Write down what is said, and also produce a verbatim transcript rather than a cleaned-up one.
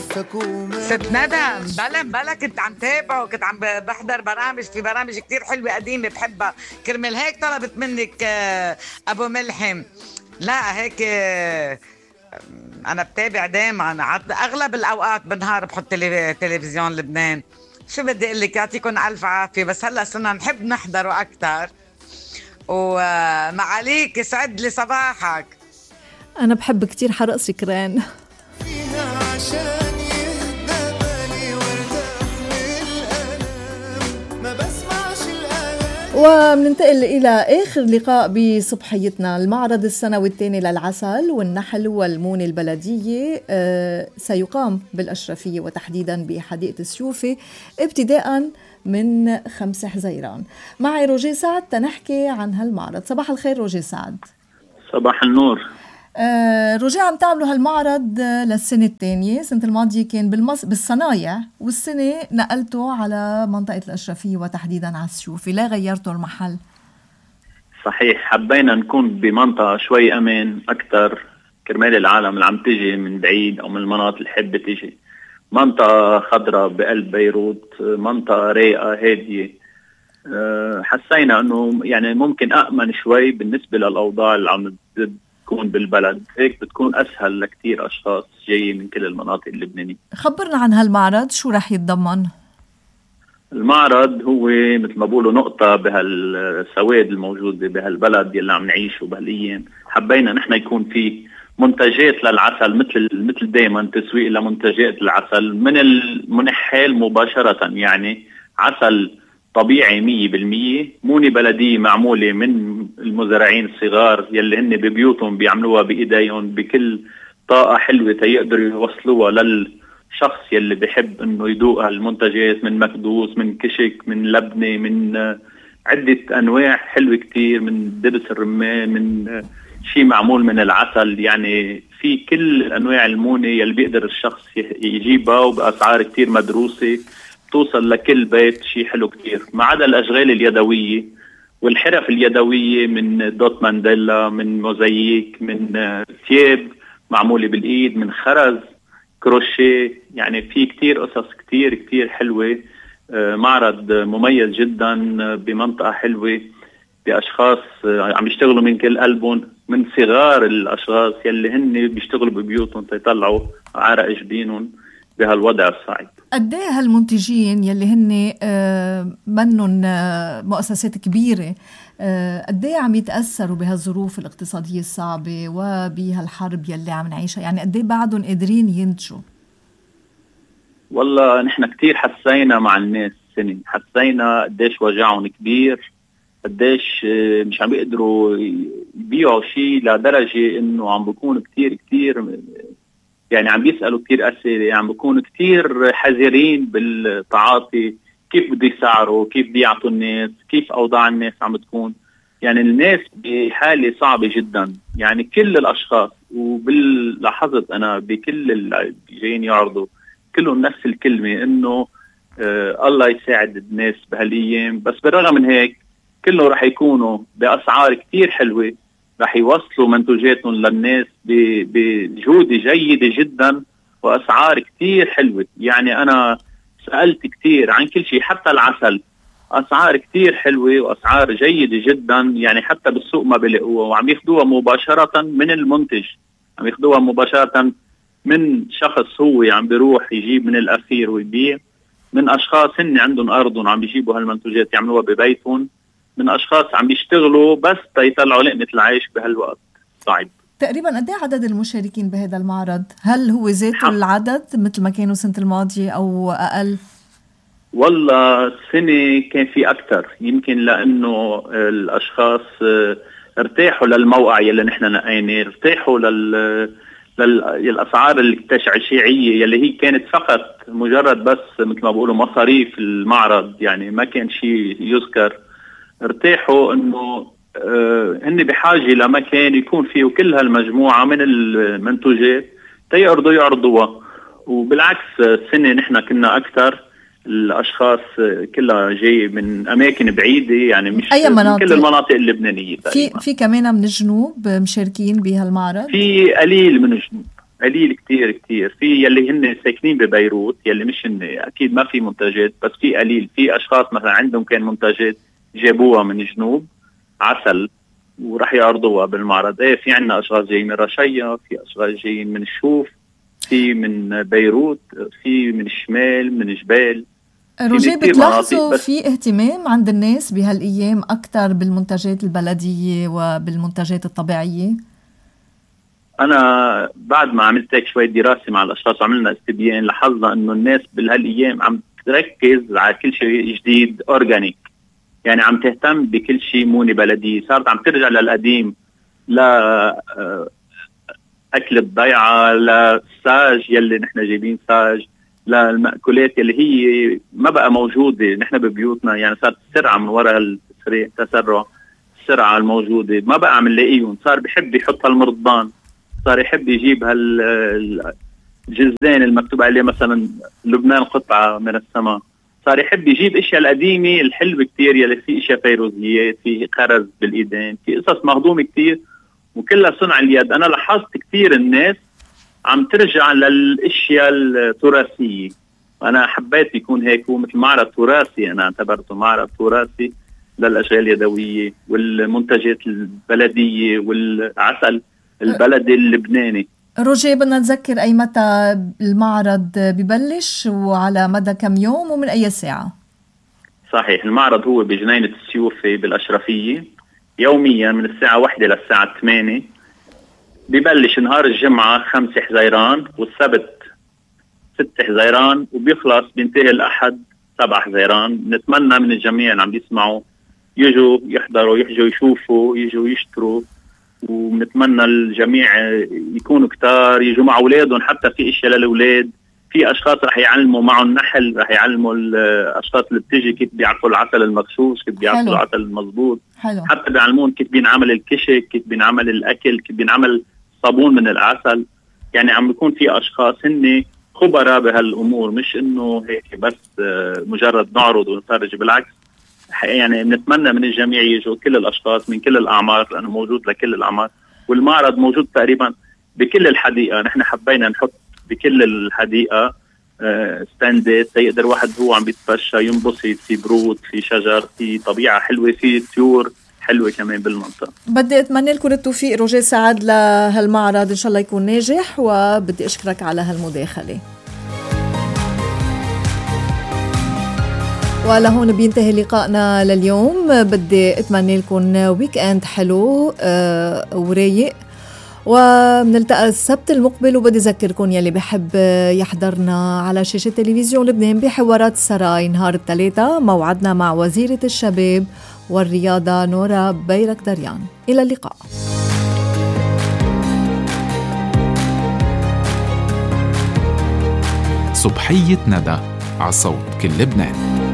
ست ندى بلا بلا كنت عم تابع وكنت عم بحضر برامج في برامج كتير حلوة قديمة بحبها كرمال هيك طلبت منك أبو ملحم. لا هيك أنا بتابع دايما أغلب الأوقات بالنهار بحط تلفزيون لبنان. شو بدي أقول لك يعطيكم ألف عافية بس هلأ صرنا نحب نحضره أكتر ومعاليك يسعد لي صباحك. أنا بحب كتير حرق سكران ومننتقل إلى آخر لقاء بصبحيتنا. المعرض السنوي الثاني للعسل والنحل والمون البلدية آه سيقام بالأشرفية وتحديدا بحديقة السيوفي ابتداء من خمسة حزيران. معي روجي سعد تنحكي عن هالمعرض. صباح الخير روجي سعد. صباح النور. آه رجع عم تعملوا هالمعرض للسنة الثانية. السنة الماضية كان بالمص... بالصنايع والسنة نقلتوا على منطقة الأشرفية وتحديدا على السيوفي. لا غيرتوا المحل؟ صحيح حبينا نكون بمنطقة شوي أمان أكتر كرمال العالم اللي عم تجي من بعيد أو من المناطق اللي حابة تجي. منطقة خضراء بقلب بيروت، منطقة رايقة هادية. أه حسينا أنه يعني ممكن أأمن شوي بالنسبة للأوضاع اللي عم تكون بالبلد. هيك بتكون أسهل لكتير أشخاص جاي من كل المناطق اللبنانية. خبرنا عن هالمعرض شو رح يتضمن؟ المعرض هو مثل ما بقولوا نقطة بهالسواد الموجودة بهالبلد يلي عم نعيشه بهالأيام. حبينا نحن يكون في منتجات للعسل مثل مثل دايما تسويق لمنتجات العسل من المنحال مباشرة، يعني عسل طبيعي مية بالمية، مونة بلدية معمولة من المزارعين الصغار يلي هن ببيوتهم بيعملوها بإيديهم بكل طاقة حلوة تيقدروا يوصلوها للشخص يلي بيحب انه يدوق هالمنتجات من مكدوس من كشك من لبنة من عدة أنواع حلوة كتير، من دبس الرمان، من شيء معمول من العسل. يعني في كل أنواع المونة يلي بيقدر الشخص يجيبها وبأسعار كتير مدروسة توصل لكل بيت. شيء حلو كتير ما عدا الأشغال اليدوية والحرف اليدوية من دوت مانديلا، من موزاييك، من ثياب معمولة بالإيد، من خرز، كروشيه. يعني في كتير قصص كتير كتير حلوة. معرض مميز جدا بمنطقة حلوة بأشخاص عم يشتغلوا من كل قلبهم، من صغار الأشخاص يلي هن بيشتغلوا ببيوتهم تيطلعوا عرق جبينهم بهالوضع الصعب. قد ايه هالمنتجين يلي هن آه منن آه مؤسسات كبيرة آه قد ايه عم يتأثروا بهالظروف الاقتصادية الصعبة وبهالحرب يلي عم نعيشها؟ يعني قد ايه بعدهم قادرين ينتجوا؟ والله نحن كتير حسينا مع الناس سنة، حسينا قديش وجعهم كبير، قديش مش عم يقدروا يبيعوا شيء لدرجة انه عم بيكون كتير كتير يعني عم بيسألوا كتير أسئلة، يعني عم بيكونوا كتير حذرين بالتعاطي، كيف بده يسعروا، كيف بده يعطوا الناس، كيف أوضاع الناس عم تكون. يعني الناس بحالة صعبة جدا، يعني كل الأشخاص. وباللاحظت أنا بكل اللي جايين يعرضوا كلهم نفس الكلمة إنه آه الله يساعد الناس بهالأيام. بس بالرغم من هيك كله رح يكونوا بأسعار كتير حلوة، رح يوصلوا منتوجاتهم للناس بجودة جيدة جدا وأسعار كتير حلوة. يعني أنا سألت كتير عن كل شيء حتى العسل، أسعار كتير حلوة وأسعار جيدة جدا. يعني حتى بالسوق ما بيلاقوها وعم ياخدوها مباشرة من المنتج، عم ياخدوها مباشرة من شخص هو عم بيروح يجيب من الأخير ويبيع، من أشخاص هن عندهم أرضهم عم بيجيبوا هالمنتوجات يعملوها ببيتهم، من أشخاص عم بيشتغلوا بس تيطلعوا لقمة العيش بهالوقت صعب. تقريبا قد ايه عدد المشاركين بهذا المعرض؟ هل هو ذاته العدد مثل ما كانوا السنة الماضية أو أقل؟ والله السنة كان في أكتر، يمكن لأنه الأشخاص ارتاحوا للموقع يلي نحن نقيناه، ارتاحوا لل للأسعار التشعيعية يلي هي كانت فقط مجرد بس مثل ما بقولوا مصاريف المعرض، يعني ما كان شيء يذكر. ارتاحوا انه آه هن بحاجة لمكان يكون فيه كل هالمجموعة من المنتوجات تيقدروا يعرضوها. وبالعكس السنة نحن كنا أكثر الأشخاص كلها جاي من أماكن بعيدة، يعني مش أي مناطق؟ من كل المناطق اللبنانية في في كمان من الجنوب مشاركين بهالمعرض؟ في قليل من الجنوب، قليل كتير كتير. في يلي هن ساكنين ببيروت يلي مش هن اكيد ما في منتجات، بس في قليل. في اشخاص مثلا عندهم كان منتجات جابوها من جنوب عسل ورح يعرضوها بالمعرض. ايه في عنا اشخاص جايين من رشية، في اشخاص جايين من الشوف، في من بيروت، في من الشمال، من جبال. روجيه، بتلاحظوا في اهتمام عند الناس بهالايام اكثر بالمنتجات البلديه وبالمنتجات الطبيعيه؟ انا بعد ما عملت هيك شويه دراسه مع الاشخاص وعملنا استبيان، لاحظنا انه الناس بهالايام عم تركز على كل شيء جديد اورجانيك، يعني عم تهتم بكل شيء موني بلدي. صارت عم ترجع للقديم، لا اكل الضيعه، لا الساج يلي نحن جايبين ساج، لا المأكولات يلي هي ما بقى موجوده نحن ببيوتنا. يعني صارت السرعه من وراء التسرع، السرعه الموجوده ما بقى عم نلاقيهم. صار بحب يحط المرضان، صار يحب يجيب هالجزدان المكتوب عليه مثلا لبنان قطعة من السماء. صار يحب يجيب اشياء القديمة الحلوة كتير يلي في اشياء فيروزيات، في خرز بالايدين، في قصص مهضومة كتير وكلها صنع اليد. انا لاحظت كتير الناس عم ترجع للاشياء التراثية. انا حبيت يكون هيك، هو مثل معرض تراثي، انا اعتبرته معرض تراثي للاشغال اليدوية والمنتجات البلدية والعسل البلدي اللبناني. روجيه، بدنا نذكر أي متى المعرض ببلش وعلى مدى كم يوم ومن أي ساعة؟ صحيح، المعرض هو بجنينة السيوفي بالأشرفية يوميا من الساعة واحدة للساعة ثمانية. ببلش نهار الجمعة خمسة حزيران والسبت ستة حزيران وبيخلص بينتهي الأحد سبعة حزيران. نتمنى من الجميع اللي عم بيسمعوا يجوا يحضروا، يجوا يشوفوا، يجوا يشتروا، ونتمنى الجميع يكونوا كتار يجوا مع أولادهم. حتى في إشياء للأولاد، في أشخاص رح يعلموا معهم النحل، رح يعلموا الأشخاص اللي بتيجي كيف بيعرفوا العسل المغشوش، كيف بيعرفوا العسل المضبوط. حلو. حتى بيعلمون كيف بينعمل الكشك، كيف بينعمل الأكل، كيف بينعمل صابون من العسل. يعني عم بيكون في أشخاص هن خبراء بهالأمور، مش إنه هيك بس مجرد نعرض ونفرج. بالعكس، يعني نتمنى من الجميع يجوا كل الأشخاص من كل الأعمار، لأنه موجود لكل الأعمار. والمعرض موجود تقريبا بكل الحديقة. نحن حبينا نحط بكل الحديقة ستاندات يقدر واحد هو عم بيتمشى ينبسط، في برود، في شجر، في طبيعة حلوة، في طيور حلوة كمان بالمنطقة. بدي أتمنى لكم التوفيق روجيه سعد لهالمعرض، إن شاء الله يكون ناجح، وبدي أشكرك على هالمداخلة. ولهون بينتهي لقائنا لليوم. بدي أتمنى لكم ويك اند حلو أه ورايق، ومنلتقى السبت المقبل. وبدي أذكركم يلي بحب يحضرنا على شاشة تلفزيون لبنان بحوارات السراي نهار الثلاثاء، موعدنا مع وزيرة الشباب والرياضة نورا بيركدريان. إلى اللقاء. صبحية ندى على صوت كل لبنان.